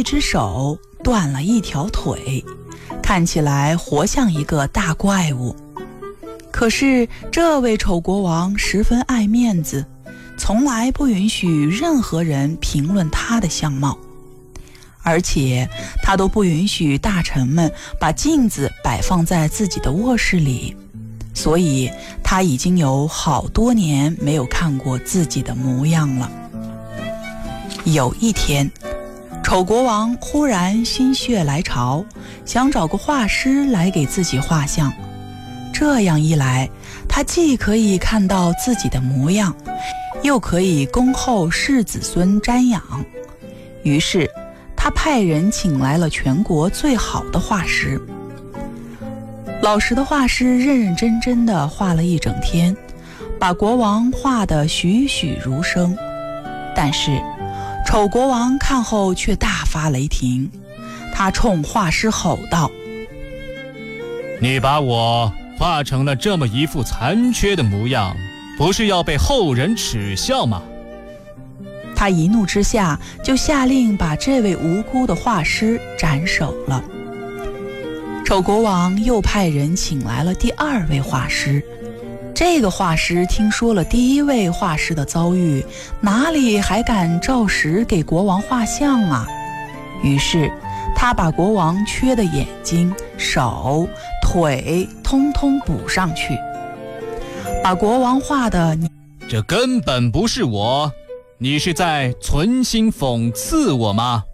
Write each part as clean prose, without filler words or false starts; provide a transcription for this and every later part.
一只手，断了一条腿，看起来活像一个大怪物。可是这位丑国王十分爱面子，从来不允许任何人评论他的相貌，而且他都不允许大臣们把镜子摆放在自己的卧室里，所以他已经有好多年没有看过自己的模样了。有一天，丑国王忽然心血来潮，想找个画师来给自己画像。这样一来，他既可以看到自己的模样，又可以恭候世子孙瞻仰。于是他派人请来了全国最好的画师。老实的画师认认真真地画了一整天，把国王画得栩栩如生。但是丑国王看后却大发雷霆，他冲画师吼道：“ 你把我画成了这么一副残缺的模样，不是要被后人耻笑吗？” 他一怒之下就下令把这位无辜的画师斩首了。丑国王又派人请来了第二位画师。这个画师听说了第一位画师的遭遇，哪里还敢照实给国王画像啊？于是他把国王缺的眼睛、手、腿通通补上去，把国王画的…… 这根本不是我，你是在存心讽刺我吗？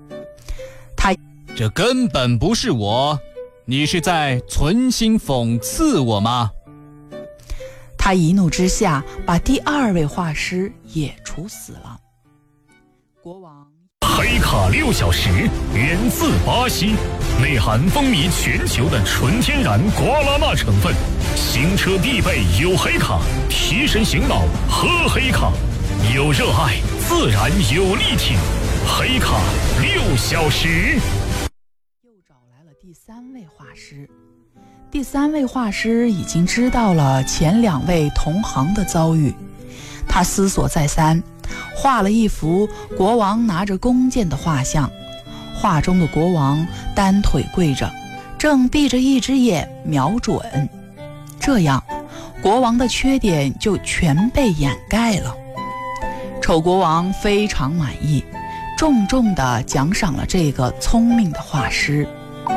这根本不是我，你是在存心讽刺我吗？ 他一怒之下把第二位画师也处死了。国王黑卡6小时，源自巴西，内含风靡全球的纯天然瓜拉纳成分，行车必备有黑卡，提神醒脑喝黑卡，有热爱自然有力挺，黑卡6小时。 又找来了第三位画师。第三位画师已经知道了前两位同行的遭遇，他思索再三，画了一幅国王拿着弓箭的画像。画中的国王单腿跪着，正闭着一只眼瞄准，这样国王的缺点就全被掩盖了。丑国王非常满意，重重地奖赏了这个聪明的画师。